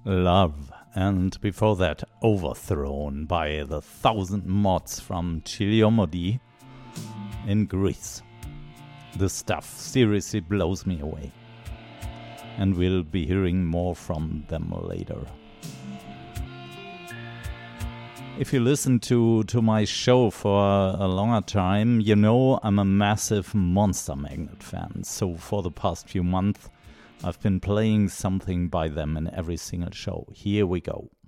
Love, and before that, Overthrown by the 1000 Mods from Chiliomodi in Greece. This stuff seriously blows me away, and we'll be hearing more from them later. If you listen to my show for a longer time, you know I'm a massive Monster Magnet fan. So for the past few months, I've been playing something by them in every single show. Here we go.